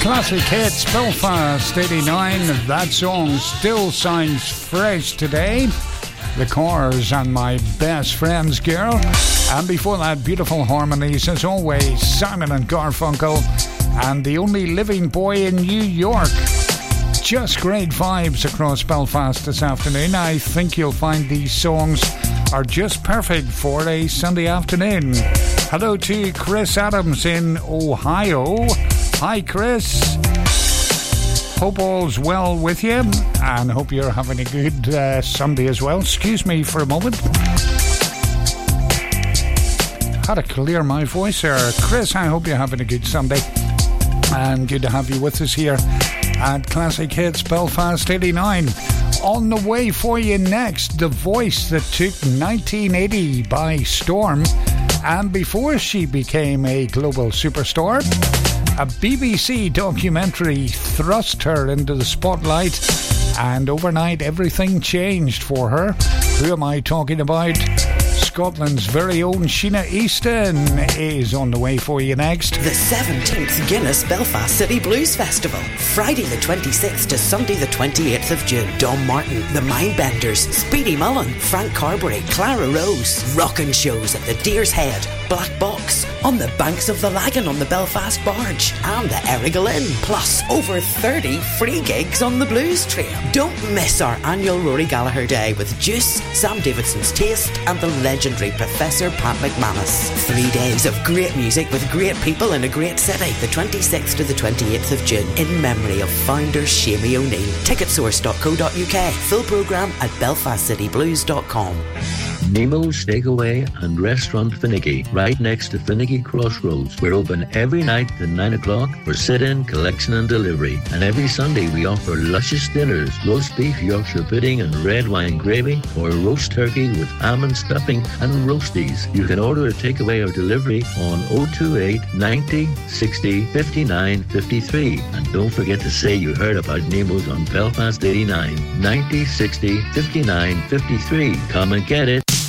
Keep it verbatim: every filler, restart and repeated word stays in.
Classic hits, Belfast eighty-nine. That song still sounds fresh today. The Cars and My Best Friend's Girl. And before that, beautiful harmonies as always, Simon and Garfunkel and The Only Living Boy in New York. Just great vibes across Belfast this afternoon. I think you'll find these songs are just perfect for a Sunday afternoon. Hello to Chris Adams in Ohio. Hi Chris. Hope all's well with you and hope you're having a good uh, Sunday as well. Excuse me for a moment. Had to clear my voice there. Chris, I hope you're having a good Sunday and good to have you with us here at Classic Hits Belfast eighty-nine. On the way for you next, the voice that took nineteen eighty by storm, and before she became a global superstar, a B B C documentary thrust her into the spotlight, and overnight everything changed for her. Who am I talking about? Scotland's very own Sheena Easton is on the way for you next. The seventeenth Guinness Belfast City Blues Festival, Friday the twenty-sixth to Sunday the twenty-eighth of June. Dom Martin, The Mindbenders, Speedy Mullen, Frank Carberry, Clara Rose. Rockin' shows at the Deer's Head, Black Box, on the banks of the Lagan on the Belfast Barge, and the Errigal Inn. Plus, over thirty free gigs on the Blues Trail. Don't miss our annual Rory Gallagher Day with Juice, Sam Davidson's Taste, and the legendary Professor Pat McManus. Three days of great music with great people in a great city. The twenty-sixth to the twenty-eighth of June, in memory of founder Shamie O'Neill. ticketsource dot co dot uk. Full programme at belfast city blues dot com. Nemo's Takeaway and Restaurant Finnegy, right next to Finnegy Crossroads. We're open every night at nine o'clock for sit-in, collection and delivery. And every Sunday we offer luscious dinners, roast beef, Yorkshire pudding and red wine gravy, or roast turkey with almond stuffing and roasties. You can order a takeaway or delivery on oh two eight, ninety, sixty, fifty-nine, fifty-three. And don't forget to say you heard about Nemo's on Belfast eighty-nine, ninety, sixty, fifty-nine, fifty-three. Come and get it.